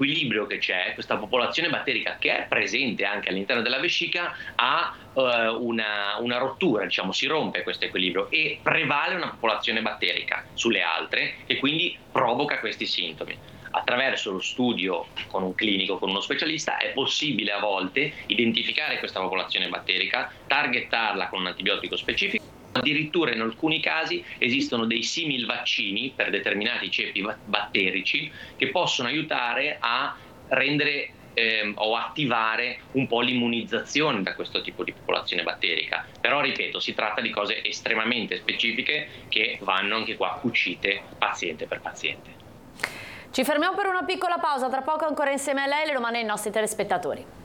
squilibrio che c'è, questa popolazione batterica che è presente anche all'interno della vescica, ha una rottura, diciamo, si rompe questo equilibrio e prevale una popolazione batterica sulle altre e quindi provoca questi sintomi. Attraverso lo studio con un clinico, con uno specialista, è possibile a volte identificare questa popolazione batterica, targettarla con un antibiotico specifico. Addirittura in alcuni casi esistono dei simil vaccini per determinati ceppi batterici che possono aiutare a rendere o attivare un po' l'immunizzazione da questo tipo di popolazione batterica. Però ripeto, si tratta di cose estremamente specifiche che vanno anche qua cucite paziente per paziente. Ci fermiamo per una piccola pausa, tra poco ancora insieme a lei le domande ai nostri telespettatori.